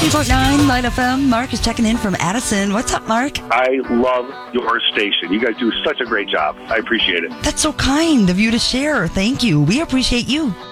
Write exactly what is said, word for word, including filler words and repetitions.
ninety point nine Light F M. Mark is checking in from Addison. What's up, Mark? I love your station. You guys do such a great job. I appreciate it. That's so kind of you to share. Thank you. We appreciate you.